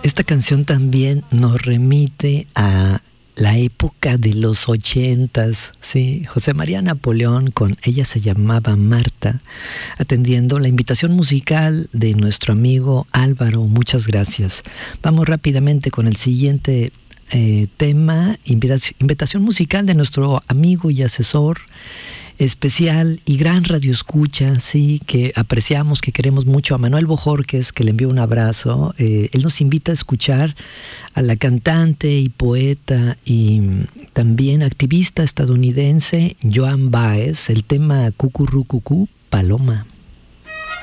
Esta canción también nos remite a la época de los 80s, sí, José María Napoleón con Ella se llamaba Marta, atendiendo la invitación musical de nuestro amigo Álvaro. Muchas gracias. Vamos rápidamente con el siguiente tema, invitación musical de nuestro amigo y asesor especial y gran radioescucha, sí, que apreciamos, que queremos mucho, a Manuel Bojorquez, que le envío un abrazo. Él nos invita a escuchar a la cantante y poeta y también activista estadounidense Joan Baez, el tema Cucurrucucú, Paloma.